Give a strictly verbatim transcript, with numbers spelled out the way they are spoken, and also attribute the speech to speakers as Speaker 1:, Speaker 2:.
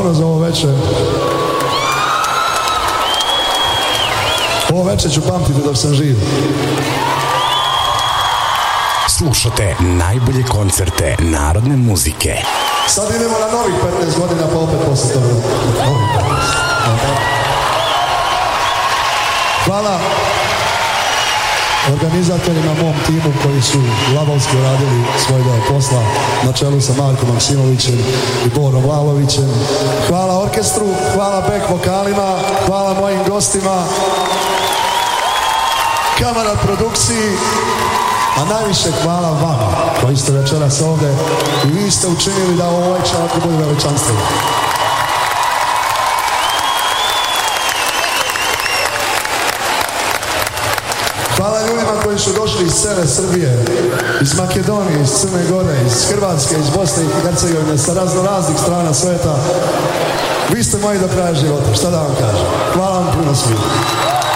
Speaker 1: puno za ovo večer. Ovo večer ću pamtiti dok sam živ.
Speaker 2: Slušate najbolje koncerte narodne muzike.
Speaker 1: Sad idemo na novih petnaest godina, pa opet posle toga. Novih petnaest. Hvala organizatorima, mom timu koji su lavovski radili svoj deo posla na čelu sa Markom Maksimovićem i Borom Lalovićem. Hvala orkestru, hvala back vokalima, hvala mojim gostima, kamera produkciji, a najviše hvala vama koji ste večeras ovde i vi ste učinili da ovo večer ovako bude veličanstveno. Hvala ljudima koji su došli iz cele Srbije, iz Makedonije, iz Crne Gore, iz Hrvatske, iz Bosne i Hercegovine, sa razno raznih strana sveta. Vi ste moji do kraja života, šta da vam kažem. Hvala vam puno svima.